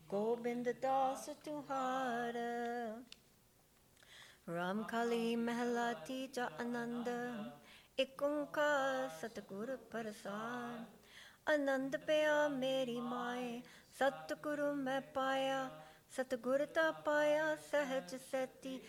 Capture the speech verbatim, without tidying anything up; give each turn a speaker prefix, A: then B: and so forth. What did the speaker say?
A: ਗੋਬਿੰਦ ਦਾਸ ਤੁਹਾਰ। ਰਾਮ ਕਾਲੀ ਮਹਿਲਾ ਤੀਜਾ ਆਨੰਦ, ਇਕ ਓਂਕਾਰ ਸਤਿਗੁਰ ਪ੍ਰਸਾਦ। ਆਨੰਦ ਪਿਆ ਮੇਰੀ ਮਾਏ, ਸਤਿਗੁਰੂ ਮੈਂ ਪਾਇਆ, ਸਤਿਗੁਰ ਤਾਂ ਪਾਇਆ ਸਹਿਜ ਸੈਤੀ।